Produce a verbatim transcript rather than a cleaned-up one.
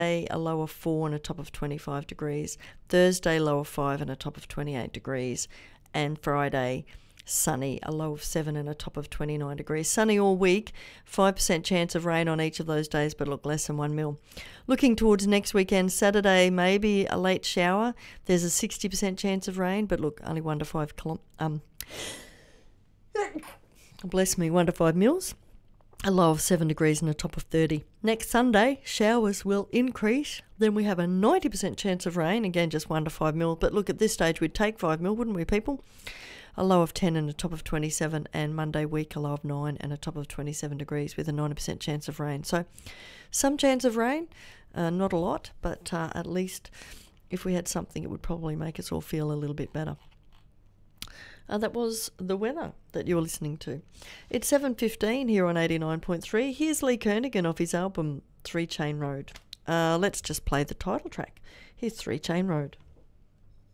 a low of four and a top of twenty-five degrees. Thursday, low of five and a top of twenty-eight degrees. And Friday, sunny, a low of seven and a top of twenty-nine degrees. Sunny all week, five percent chance of rain on each of those days, but look, less than one mil. Looking towards next weekend, Saturday, maybe a late shower. There's a sixty percent chance of rain, but look, only one to five kilom- um, bless me, one to five mils. A low of seven degrees and a top of thirty. Next Sunday, showers will increase. Then we have a ninety percent chance of rain. Again, just one to five mil. But look, at this stage, we'd take five mil, wouldn't we, people? A low of ten and a top of twenty-seven. And Monday week, a low of nine and a top of twenty-seven degrees with a ninety percent chance of rain. So some chance of rain, uh, not a lot, but uh, at least if we had something, it would probably make us all feel a little bit better. Uh, that was the weather that you were listening to. It's seven fifteen here on eighty-nine point three. Here's Lee Kernaghan off his album Three Chain Road. Uh, let's just play the title track. Here's Three Chain Road.